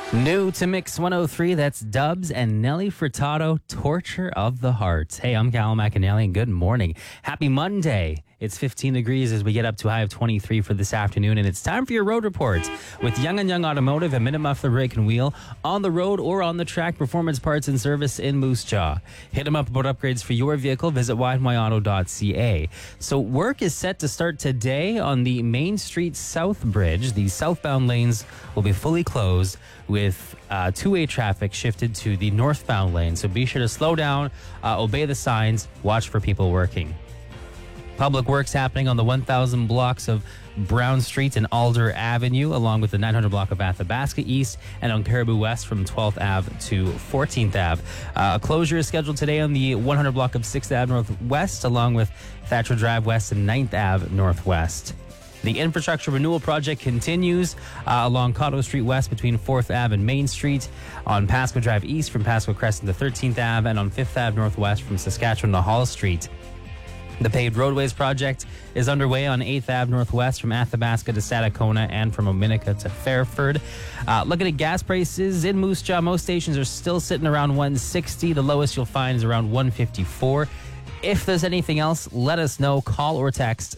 New to Mix 103, that's Dubs and Nelly Furtado, Torture of the Heart. Hey, I'm Cal McAnally, and good morning. Happy Monday. It's 15 degrees as we get up to a high of 23 for this afternoon, and it's time for your road report with Young & Young Automotive and Minute Muffler Brake and Wheel. On the road or on the track, performance parts and service in Moose Jaw. Hit them up about upgrades for your vehicle. Visit widenmyauto.ca. So work is set to start today on the Main Street South Bridge. The southbound lanes will be fully closed with two-way traffic shifted to the northbound lane. So be sure to slow down, obey the signs, watch for people working. Public works happening on the 1,000 blocks of Brown Street and Alder Avenue, along with the 900 block of Athabasca East and on Caribou West from 12th Ave to 14th Ave. A closure is scheduled today on the 100 block of 6th Ave Northwest, along with Thatcher Drive West and 9th Ave Northwest. The infrastructure renewal project continues along Cotto Street West between 4th Ave and Main Street, on Pasco Drive East from Pasco Crescent to 13th Ave, and on 5th Ave Northwest from Saskatchewan to Hall Street. The paved roadways project is underway on 8th Ave Northwest from Athabasca to Stadacona and from Ominica to Fairford. Looking at gas prices in Moose Jaw, most stations are still sitting around 160. The lowest you'll find is around 154. If there's anything else, let us know. Call or text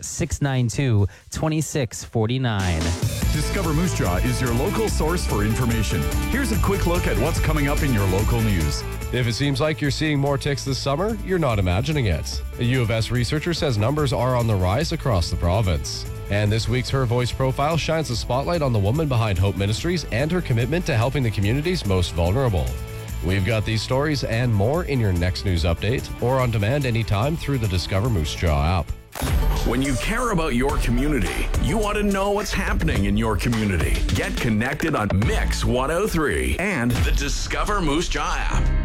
692-2649. Discover Moose Jaw is your local source for information. Here's a quick look at what's coming up in your local news. If it seems like you're seeing more ticks this summer, you're not imagining it. A U of S researcher says numbers are on the rise across the province. And this week's Her Voice profile shines a spotlight on the woman behind Hope Ministries and her commitment to helping the community's most vulnerable. We've got these stories and more in your next news update or on demand anytime through the Discover Moose Jaw app. When you care about your community, you want to know what's happening in your community. Get connected on Mix 103 and the Discover Moose Jaw app.